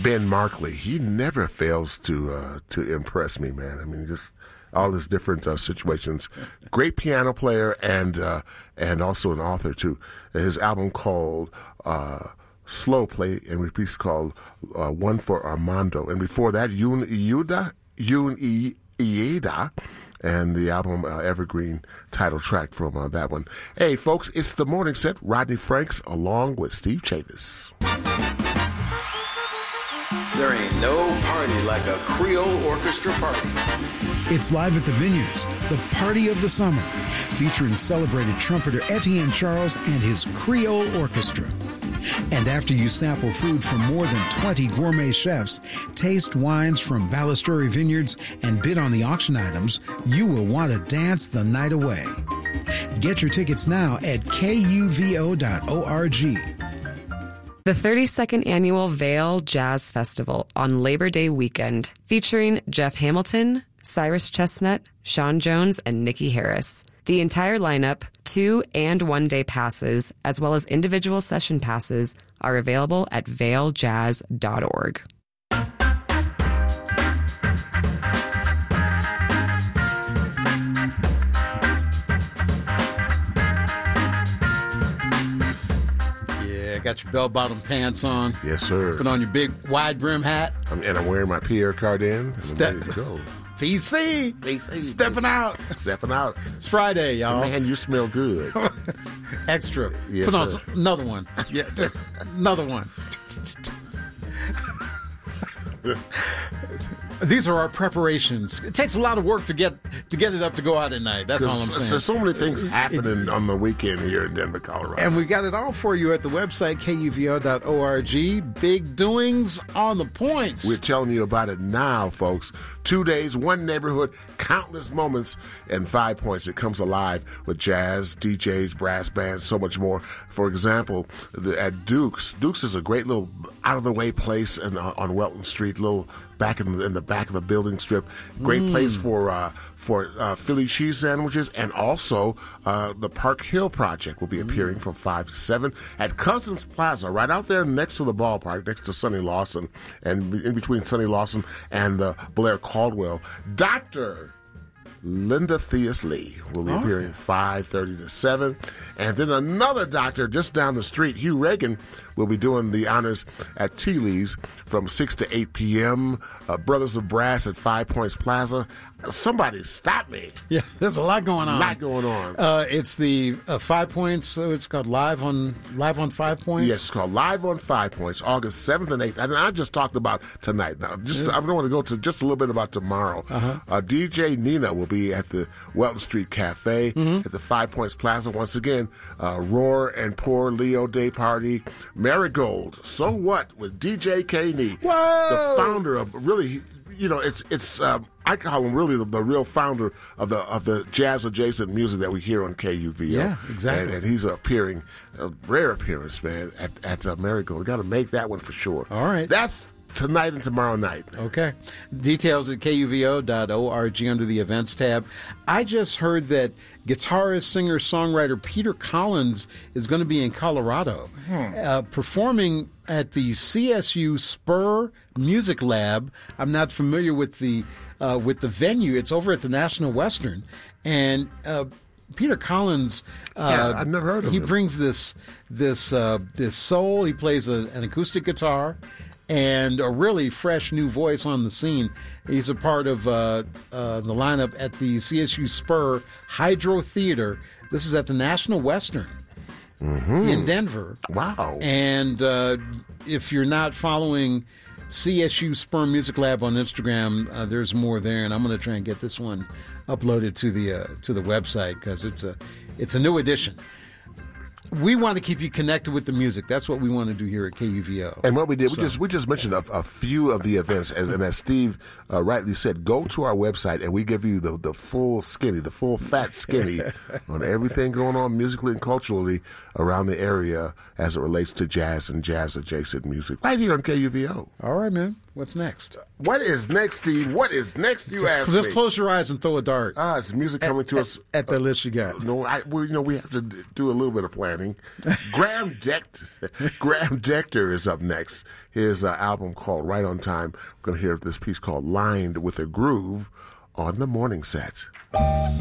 Ben Markley. He never fails to impress me, man. I mean, just all his different situations. Great piano player and also an author too. His album called Slow Play and Repeats called One for Armando. And before that, Yun Ieda, and the album Evergreen title track from that one. Hey, folks, it's the morning set. Rodney Franks along with Steve Chavis. There ain't no party like a Creole orchestra party. It's live at the Vineyards, the party of the summer, featuring celebrated trumpeter Etienne Charles and his Creole Orchestra. And after you sample food from more than 20 gourmet chefs, taste wines from Ballasturi Vineyards, and bid on the auction items, you will want to dance the night away. Get your tickets now at kuvo.org. The 32nd Annual Vail Jazz Festival on Labor Day weekend, featuring Jeff Hamilton, Cyrus Chestnut, Sean Jones, and Nikki Harris. The entire lineup, 2- and 1-day passes, as well as individual session passes, are available at vailjazz.org. Got your bell-bottom pants on. Yes, sir. Put on your big wide-brim hat. And I'm wearing my Pierre Cardin. Let's go. PC. Stepping out. It's Friday, y'all. Man, you smell good. Extra. Yes, Put on sir. another one. Yeah, just another one. These are our preparations. It takes a lot of work to get it up to go out at night. That's all I'm saying. So many things happening on the weekend here in Denver, Colorado. And we got it all for you at the website, kuvo.org. Big doings on the points. We're telling you about it now, folks. 2 days, one neighborhood, countless moments, and 5 points. It comes alive with jazz, DJs, brass bands, so much more. For example, at Duke's. Duke's is a great little out-of-the-way place on Welton Street, little back in the back of the building strip. Great place for Philly cheese sandwiches, and also the Park Hill Project will be appearing from 5 to 7 at Cousins Plaza, right out there next to the ballpark, next to Sonny Lawson, and in between Sonny Lawson and Blair Caldwell. Dr. Linda Theus Lee will be appearing 5:30 to 7. And then another doctor just down the street, Hugh Reagan, will be doing the honors at Teeley's from 6 to 8 p.m. Brothers of Brass at 5 Points Plaza. Somebody stop me. Yeah, there's a lot going on. It's the 5 Points, so it's called Live on 5 Points? Yes, it's called Live on 5 Points, August 7th and 8th. And I just talked about tonight. Now, I want to go to just a little bit about tomorrow. DJ Nina will be at the Welton Street Cafe at the 5 Points Plaza. Once again, Roar and Poor Leo Day Party. Marigold, So What, with DJ K-Nee. The founder of really... it's I call him really the real founder of the jazz adjacent music that we hear on KUVO. Yeah, exactly. And he's appearing, a rare appearance, man, at Marigold. We got to make that one for sure. All right. That's tonight and tomorrow night. Okay. Details at kuvo.org under the events tab. I just heard that guitarist, singer, songwriter Peter Collins is going to be in Colorado performing at the CSU Spur Music Lab. I'm not familiar with the venue. It's over at the National Western, and Peter Collins, I've never heard of him. He brings this soul. He plays an acoustic guitar and a really fresh new voice on the scene. He's a part of the lineup at the CSU Spur Hydro Theater. This is at the National Western in Denver. Wow. And if you're not following CSU Spur Music Lab on Instagram, there's more there, and I'm going to try and get this one uploaded to the website because it's a new edition. We want to keep you connected with the music. That's what we want to do here at KUVO. And what we did, we just mentioned a few of the events, and as Steve rightly said, go to our website and we give you the full skinny, the full fat skinny on everything going on musically and culturally around the area as it relates to jazz and jazz adjacent music, right here on KUVO. All right, man. What's next? What is next, Steve? What is next? Ask me. Just close your eyes and throw a dart. It's music coming to us at the list you got. No, we have to do a little bit of planning. exciting. Graham Decter is up next. His album called Right on Time. We're going to hear this piece called Lined with a Groove on the Morning Set.